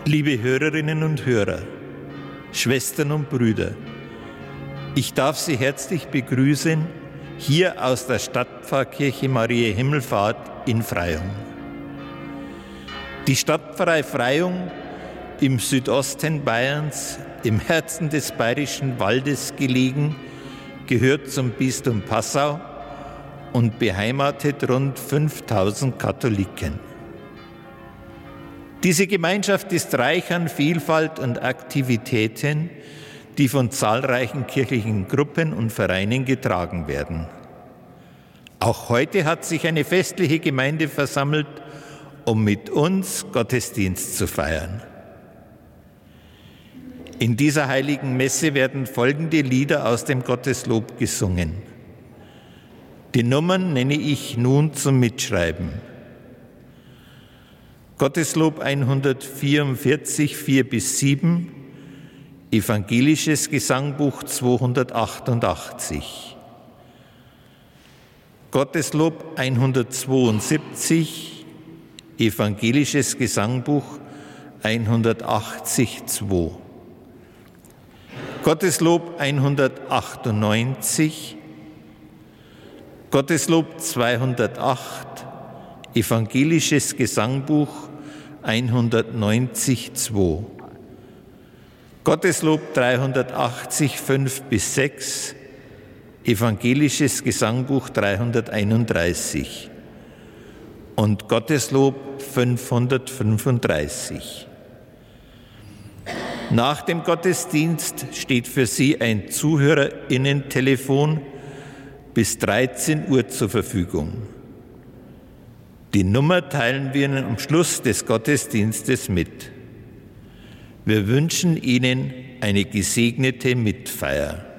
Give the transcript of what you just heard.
Liebe Hörerinnen und Hörer, Schwestern und Brüder, ich darf Sie herzlich begrüßen hier aus der Stadtpfarrkirche Mariä Himmelfahrt in Freyung. Die Stadtpfarrei Freyung im Südosten Bayerns, im Herzen des Bayerischen Waldes gelegen, gehört zum Bistum Passau und beheimatet rund 5000 Katholiken. Diese Gemeinschaft ist reich an Vielfalt und Aktivitäten, die von zahlreichen kirchlichen Gruppen und Vereinen getragen werden. Auch heute hat sich eine festliche Gemeinde versammelt, um mit uns Gottesdienst zu feiern. In dieser heiligen Messe werden folgende Lieder aus dem Gotteslob gesungen. Die Nummern nenne ich nun zum Mitschreiben. Gotteslob 144, 4-7, Evangelisches Gesangbuch 288. Gotteslob 172, Evangelisches Gesangbuch 180,2. Gotteslob 198, Gotteslob 208, Evangelisches Gesangbuch 190,2. Gotteslob 380, 5-6, Evangelisches Gesangbuch 331 und Gotteslob 535. Nach dem Gottesdienst steht für Sie ein ZuhörerInnen-Telefon bis 13 Uhr zur Verfügung. Die Nummer teilen wir Ihnen am Schluss des Gottesdienstes mit. Wir wünschen Ihnen eine gesegnete Mitfeier.